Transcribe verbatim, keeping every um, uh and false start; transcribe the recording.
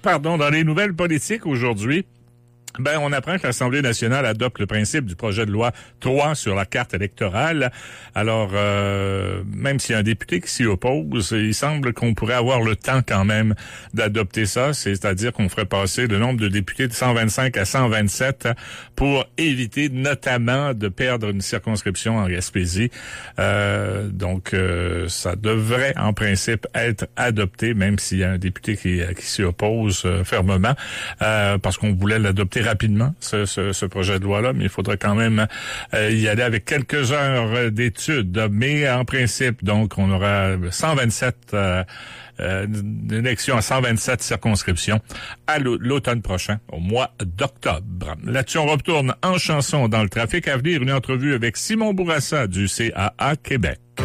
Pardon, dans les nouvelles politiques aujourd'hui, ben, on apprend que l'Assemblée nationale adopte le principe du projet de loi trois sur la carte électorale. Alors, euh, même s'il y a un député qui s'y oppose, il semble qu'on pourrait avoir le temps quand même d'adopter ça, c'est-à-dire qu'on ferait passer le nombre de députés de cent vingt-cinq à cent vingt-sept pour éviter notamment de perdre une circonscription en Gaspésie. Euh, donc, euh, ça devrait en principe être adopté, même s'il y a un député qui, qui s'y oppose euh, fermement, euh, parce qu'on voulait l'adopter rapidement, ce, ce, ce projet de loi-là, mais il faudrait quand même euh, y aller avec quelques heures d'études. Mais en principe, donc, on aura cent vingt-sept euh, euh, élections à cent vingt-sept circonscriptions à l'automne prochain, au mois d'octobre. Là-dessus, on retourne en chanson dans le trafic. À venir, une entrevue avec Simon Bourassa du C A A Québec.